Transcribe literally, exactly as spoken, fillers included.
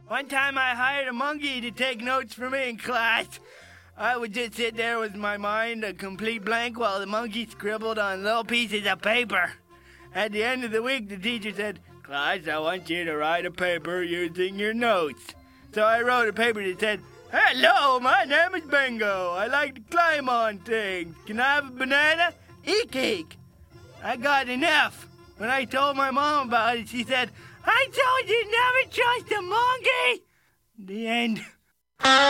One time I hired a monkey to take notes for me in class. I would just sit there with my mind a complete blank while the monkey scribbled on little pieces of paper. At the end of the week, the teacher said, "Class, I want you to write a paper using your notes." So I wrote a paper that said, "Hello, my name is Bingo. I like to climb on things. Can I have a banana? Eek, eek." I got an F. When I told my mom about it, she said, "I told you never trust a monkey." The end.